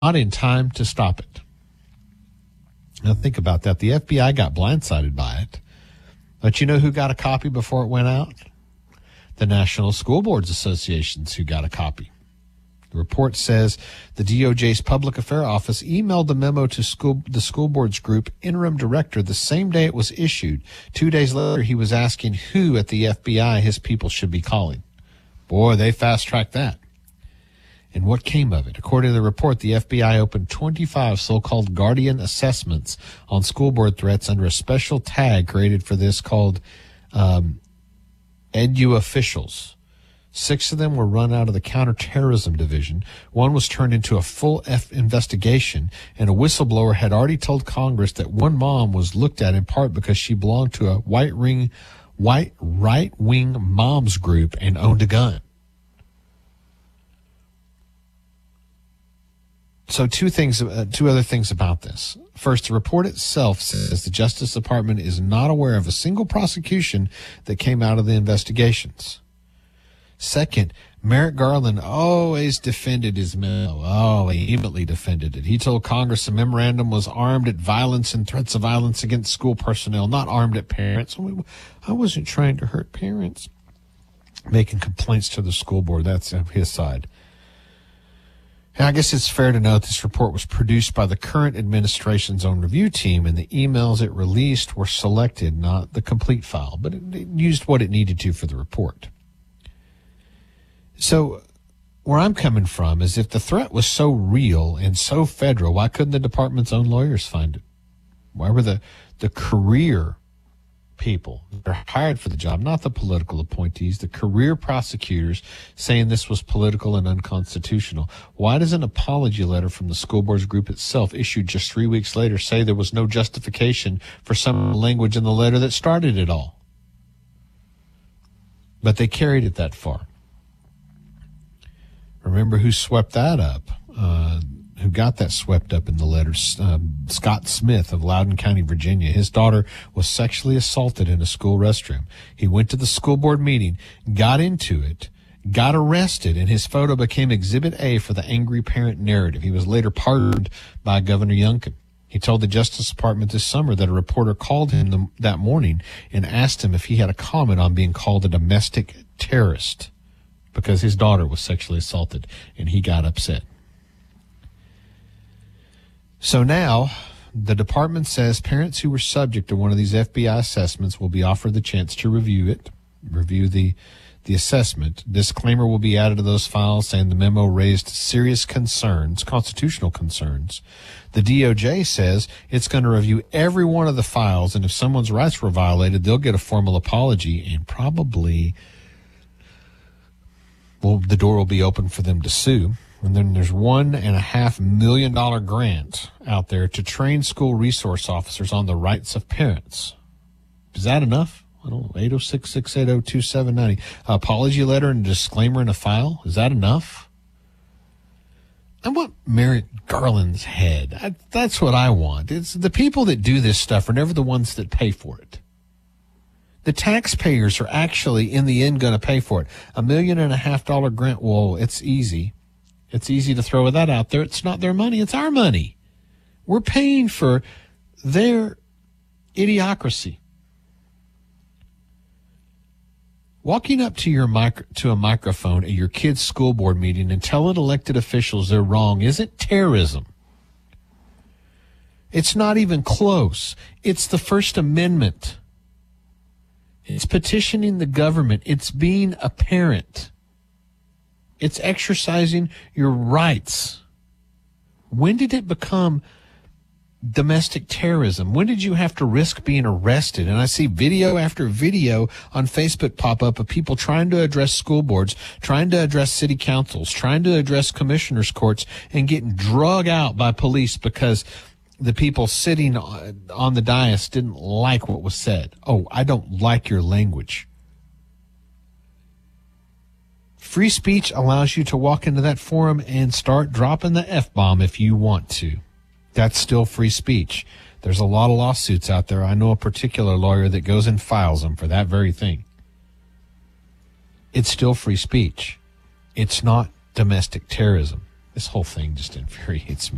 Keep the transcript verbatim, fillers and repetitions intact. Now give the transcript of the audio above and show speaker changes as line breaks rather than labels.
not in time to stop it. Now think about that. The F B I got blindsided by it. But you know who got a copy before it went out? The National School Boards Associations who got a copy. The report says the D O J's Public Affairs Office emailed the memo to school, the school boards group interim director the same day it was issued. Two days later, he was asking who at the F B I his people should be calling. Boy, they fast-tracked that. And what came of it? According to the report, the F B I opened twenty-five so-called guardian assessments on school board threats under a special tag created for this called um, Edu Officials. Six of them were run out of the Counterterrorism Division. One was turned into a full F investigation, and a whistleblower had already told Congress that one mom was looked at in part because she belonged to a white ring, white right-wing moms group and owned a gun. So two things, uh, two other things about this. First, the report itself says the Justice Department is not aware of a single prosecution that came out of the investigations. Second, Merrick Garland always defended his memo. Oh, he vehemently defended it. He told Congress the memorandum was armed at violence and threats of violence against school personnel, not armed at parents. I wasn't trying to hurt parents. Making complaints to the school board, that's his side. And I guess it's fair to note this report was produced by the current administration's own review team, and the emails it released were selected, not the complete file, but it, it used what it needed to for the report. So where I'm coming from is if the threat was so real and so federal, why couldn't the department's own lawyers find it? Why were the, the career people that are hired for the job, not the political appointees, the career prosecutors saying this was political and unconstitutional? Why does an apology letter from the school boards group itself issued just three weeks later say there was no justification for some language in the letter that started it all? But they carried it that far. Remember who swept that up, uh, who got that swept up in the letters? Um, Scott Smith of Loudoun County, Virginia. His daughter was sexually assaulted in a school restroom. He went to the school board meeting, got into it, got arrested, and his photo became Exhibit A for the angry parent narrative. He was later pardoned by Governor Youngkin. He told the Justice Department this summer that a reporter called him the, that morning and asked him if he had a comment on being called a domestic terrorist, because his daughter was sexually assaulted, and he got upset. So now the department says parents who were subject to one of these F B I assessments will be offered the chance to review it, review the, the assessment. Disclaimer will be added to those files saying the memo raised serious concerns, constitutional concerns. The D O J says it's going to review every one of the files, and if someone's rights were violated, they'll get a formal apology, and probably well, the door will be open for them to sue. And then there's one and a half million dollar grant out there to train school resource officers on the rights of parents. Is that enough? I don't know, eight oh six, six eight oh, two seven nine oh. Apology letter and a disclaimer in a file. Is that enough? I want Merrick Garland's head. I, that's what I want. It's the people that do this stuff are never the ones that pay for it. The taxpayers are actually, in the end, going to pay for it. A million and a half dollar grant, well, it's easy. It's easy to throw that out there. It's not their money. It's our money. We're paying for their idiocracy. Walking up to your micro, to a microphone at your kid's school board meeting and telling elected officials they're wrong isn't terrorism. It's not even close. It's the First Amendment. It's petitioning the government. It's being a parent. It's exercising your rights. When did it become domestic terrorism? When did you have to risk being arrested? And I see video after video on Facebook pop up of people trying to address school boards, trying to address city councils, trying to address commissioners' courts, and getting drug out by police because the people sitting on the dais didn't like what was said. Oh, I don't like your language. Free speech allows you to walk into that forum and start dropping the F-bomb if you want to. That's still free speech. There's a lot of lawsuits out there. I know a particular lawyer that goes and files them for that very thing. It's still free speech. It's not domestic terrorism. This whole thing just infuriates me.